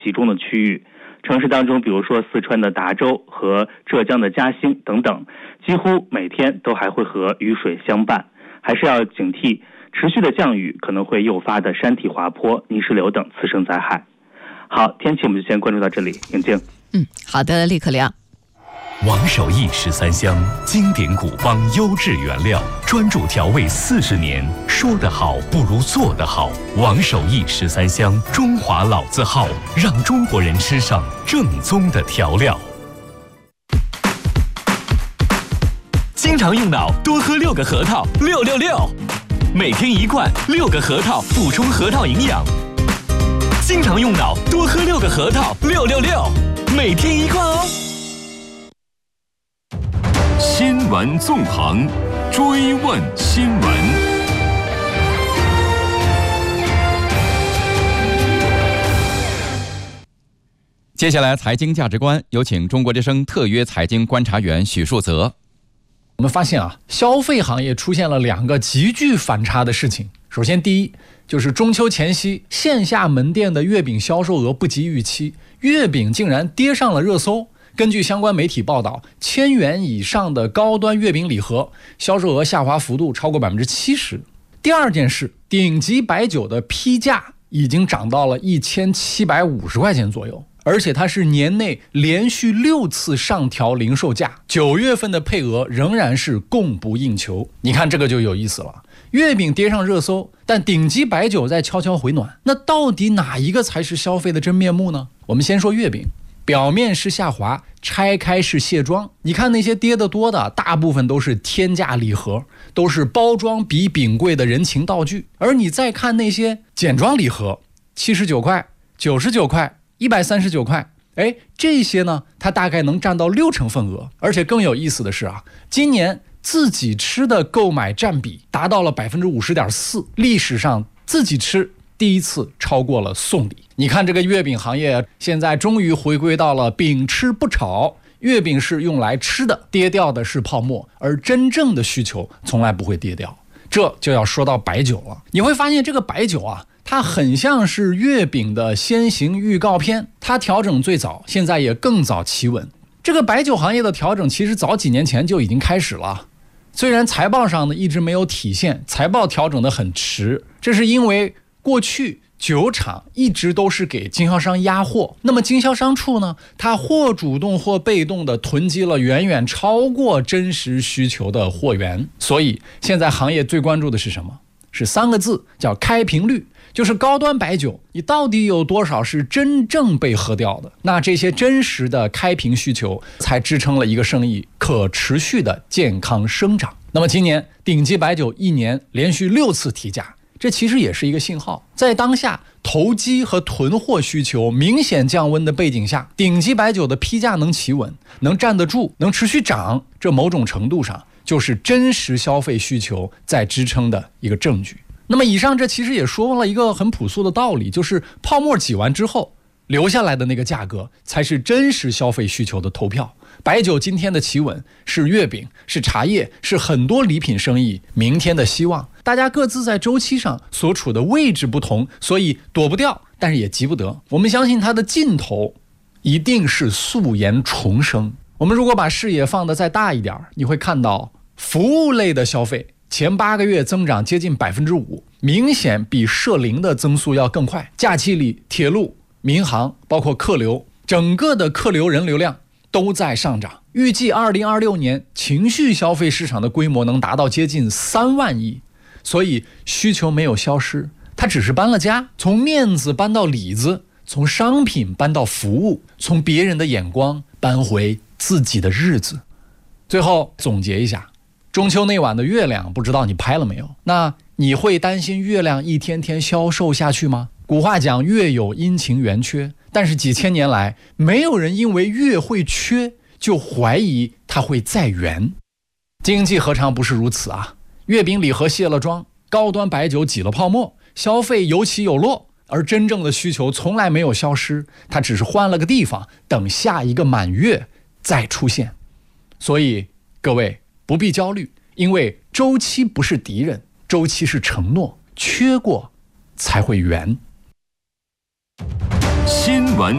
集中的区域。城市当中，比如说四川的达州和浙江的嘉兴等等，几乎每天都还会和雨水相伴，还是要警惕持续的降雨可能会诱发的山体滑坡、泥石流等次生灾害。好，天气我们就先关注到这里，宁静。 好的，立刻聊。 王守义13香，经典古方优质原料，专注调味40年，说得好不如做得好。王守义13香，中华老字号，让中国人吃上正宗的调料。经常用脑，多喝6个核桃，666，每天1罐，6个核桃补充核桃营养。经常用脑，多喝6个核桃，666，每天1罐哦。新闻纵横，追问新闻。 接下来财经价值观，有请中国之声特约财经观察员许树泽。 我们发现消费行业出现了2个极具反差的事情。首先，第一就是中秋前夕，线下门店的月饼销售额不及预期，月饼竟然跌上了热搜。根据相关媒体报道，1000元以上的高端月饼礼盒销售额下滑幅度超过70%。第二件事，顶级白酒的批价已经涨到了1750块钱左右，而且它是年内连续6次上调零售价，9月份的配额仍然是供不应求。你看这个就有意思了，月饼跌上热搜，但顶级白酒在悄悄回暖。那到底哪一个才是消费的真面目呢？我们先说月饼，表面是下滑，拆开是卸妆。你看那些跌得多的，大部分都是天价礼盒，都是包装比饼贵的人情道具。而你再看那些简装礼盒，79块、99块、139块，这些呢，它大概能占到60%份额。而且更有意思的是今年自己吃的购买占比达到了50.4%，历史上自己吃第一次超过了送礼。你看这个月饼行业现在终于回归到了饼吃不炒，月饼是用来吃的，跌掉的是泡沫，而真正的需求从来不会跌掉。这就要说到白酒了。你会发现这个白酒它很像是月饼的先行预告片，它调整最早，现在也更早企稳。这个白酒行业的调整其实早几年前就已经开始了，虽然财报上呢一直没有体现，财报调整得很迟，这是因为过去酒厂一直都是给经销商压货，那么经销商处呢，它或主动或被动的囤积了远远超过真实需求的货源。所以现在行业最关注的是什么？是3个字，叫开瓶率，就是高端白酒你到底有多少是真正被喝掉的。那这些真实的开瓶需求才支撑了一个生意可持续的健康生长。那么今年顶级白酒1年连续6次提价，这其实也是一个信号。在当下投机和囤货需求明显降温的背景下，顶级白酒的批价能企稳，能站得住，能持续涨，这某种程度上就是真实消费需求在支撑的一个证据。那么以上这其实也说了一个很朴素的道理，就是泡沫挤完之后留下来的那个价格才是真实消费需求的投票。白酒今天的企稳，是月饼，是茶叶，是很多礼品生意明天的希望。大家各自在周期上所处的位置不同，所以躲不掉，但是也急不得。我们相信它的尽头一定是素颜重生。我们如果把视野放得再大一点，你会看到服务类的消费前8个月增长接近 5%， 明显比社零的增速要更快。假期里铁路、民航包括客流，整个的客流人流量都在上涨。预计2026年情绪消费市场的规模能达到接近3万亿。所以需求没有消失，它只是搬了家，从面子搬到里子，从商品搬到服务，从别人的眼光搬回自己的日子。最后总结一下，中秋那晚的月亮不知道你拍了没有？那你会担心月亮一天天消瘦下去吗？古话讲月有阴晴圆缺，但是几千年来没有人因为月会缺就怀疑它会再圆。经济何尝不是如此啊？月饼礼盒卸了妆，高端白酒挤了泡沫，消费有起有落，而真正的需求从来没有消失，它只是换了个地方，等下一个满月再出现。所以各位不必焦虑，因为周期不是敌人，周期是承诺，缺过才会圆。 新闻